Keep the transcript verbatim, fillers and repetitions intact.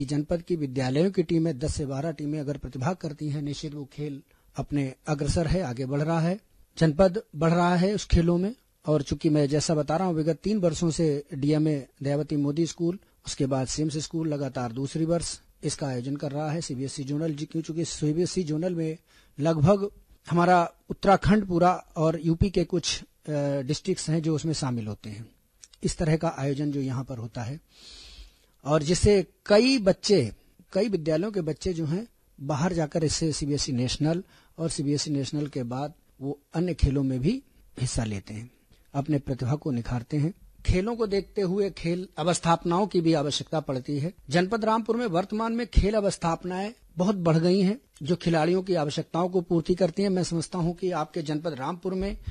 जनपद की विद्यालयों की टीमें दस से बारह टीमें अगर प्रतिभाग करती हैं, निश्चित वो खेल अपने अग्रसर है, आगे बढ़ रहा है, जनपद बढ़ रहा है उस खेलों में। और चूंकि मैं जैसा बता रहा हूँ, विगत तीन वर्षों से डीएमए दयावती मोदी स्कूल, उसके बाद सिम्स स्कूल लगातार दूसरी वर्ष इसका आयोजन कर रहा है। सीबीएसई जोनल, चूंकि सीबीएसई जोनल में लगभग हमारा उत्तराखंड पूरा और यूपी के कुछ डिस्ट्रिक्ट्स हैं जो उसमें शामिल होते हैं। इस तरह का आयोजन जो यहाँ पर होता है, और जिससे कई बच्चे, कई विद्यालयों के बच्चे जो हैं बाहर जाकर इससे सीबीएसई नेशनल और सीबीएसई नेशनल के बाद वो अन्य खेलों में भी हिस्सा लेते हैं, अपने प्रतिभा को निखारते हैं। खेलों को देखते हुए खेल अवस्थापनाओं की भी आवश्यकता पड़ती है। जनपद रामपुर में वर्तमान में खेल अवस्थापनाएं बहुत बढ़ गई हैं जो खिलाड़ियों की आवश्यकताओं को पूर्ति करती हैं। मैं समझता हूं कि आपके जनपद रामपुर में